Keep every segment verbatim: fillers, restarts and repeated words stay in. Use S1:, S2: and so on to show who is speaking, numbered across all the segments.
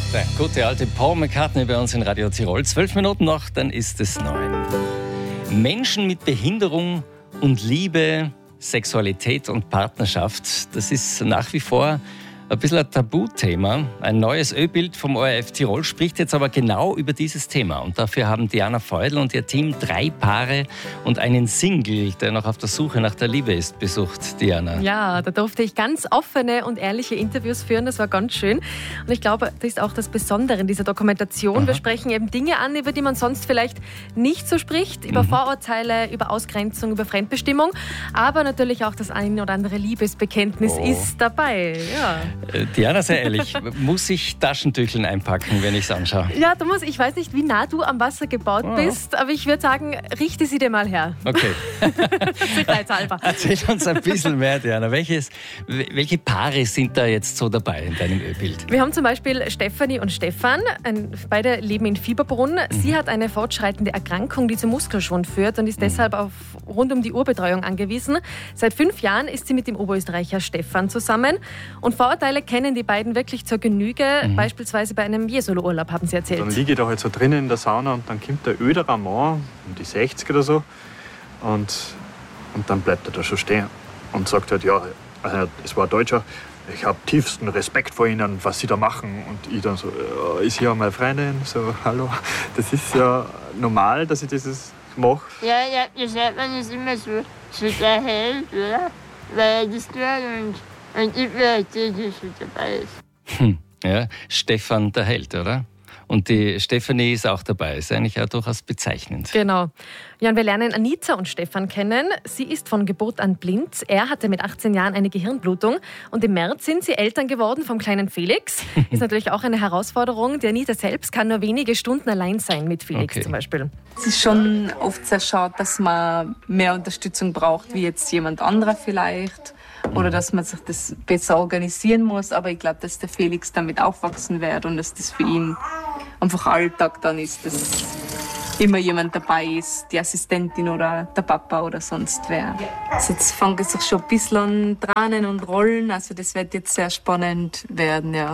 S1: Der gute alte Paul McCartney bei uns in Radio Tirol. Zwölf Minuten noch, dann ist es neun. Menschen mit Behinderung und Liebe, Sexualität und Partnerschaft, das ist nach wie vor ein bisschen ein Tabuthema. Ein neues Ölbild vom O R F Tirol spricht jetzt aber genau über dieses Thema. Und dafür haben Diana Feudel und ihr Team drei Paare und einen Single, der noch auf der Suche nach der Liebe ist, besucht. Diana.
S2: Ja, da durfte ich ganz offene und ehrliche Interviews führen. Das war ganz schön. Und ich glaube, das ist auch das Besondere in dieser Dokumentation. Aha. Wir sprechen eben Dinge an, über die man sonst vielleicht nicht so spricht. Über mhm. Vorurteile, über Ausgrenzung, über Fremdbestimmung. Aber natürlich auch das ein oder andere Liebesbekenntnis oh. ist dabei. Ja.
S1: Diana, sehr ehrlich, muss ich Taschentücheln einpacken, wenn ich es anschaue?
S2: Ja, Thomas, ich weiß nicht, wie nah du am Wasser gebaut oh. bist, aber ich würde sagen, richte sie dir mal her.
S1: Okay.
S2: Sicherheitshalber.
S1: Erzähl uns ein bisschen mehr, Diana. Welches, welche Paare sind da jetzt so dabei in deinem Ölbild?
S2: Wir haben zum Beispiel Stefanie und Stefan. Ein, beide leben in Fieberbrunn. Mhm. Sie hat eine fortschreitende Erkrankung, die zum Muskelschwund führt und ist mhm. deshalb auf rund um die Uhr Betreuung angewiesen. Seit fünf Jahren ist sie mit dem Oberösterreicher Stefan zusammen. Und Vorurteile kennen die beiden wirklich zur Genüge. Mhm. Beispielsweise bei einem Jesolo-Urlaub, haben sie erzählt.
S3: Dann liege ich da halt so drinnen in der Sauna und dann kommt der öderer Mann, um die sechzig oder so, und, und dann bleibt er da schon stehen und sagt halt, ja, es war ein Deutscher, ich habe tiefsten Respekt vor Ihnen, was Sie da machen. Und ich dann so, ja, ist hier meine Freundin? So, hallo, das ist ja normal, dass ich das mache.
S4: Ja, ja, das sagt man ist immer so, so der Held, oder? Weil er das tut und Und ich will, die schon dabei ist.
S1: Hm, ja, Stefan der Held, oder? Und die Stefanie ist auch dabei. Ist eigentlich auch durchaus bezeichnend.
S2: Genau. Ja, und wir lernen Anita und Stefan kennen. Sie ist von Geburt an blind. Er hatte mit achtzehn Jahren eine Gehirnblutung. Und im März sind sie Eltern geworden vom kleinen Felix. Ist natürlich auch eine Herausforderung. Die Anita selbst kann nur wenige Stunden allein sein mit Felix okay. zum Beispiel.
S5: Es ist schon oft sehr schade, dass man mehr Unterstützung braucht, wie jetzt jemand anderer vielleicht. Oder dass man sich das besser organisieren muss. Aber ich glaube, dass der Felix damit aufwachsen wird und dass das für ihn einfach Alltag dann ist, dass immer jemand dabei ist, die Assistentin oder der Papa oder sonst wer. Also jetzt fangen sich schon ein bisschen an Tränen und Rollen. Also das wird jetzt sehr spannend werden, ja.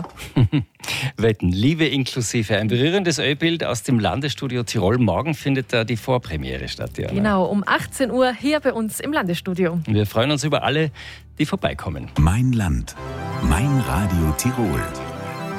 S1: Wetten, Liebe inklusive. Ein berührendes Ölbild aus dem Landesstudio Tirol. Morgen findet da die Vorpremiere statt, Diana.
S2: Genau, um achtzehn Uhr hier bei uns im Landesstudio.
S1: Wir freuen uns über alle, die vorbeikommen.
S6: Mein Land, mein Radio Tirol.